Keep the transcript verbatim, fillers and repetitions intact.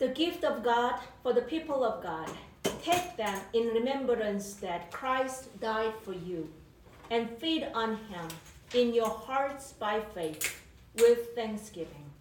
the gift of God for the people of God. Take them in remembrance that Christ died for you, and feed on him in your hearts by faith with thanksgiving.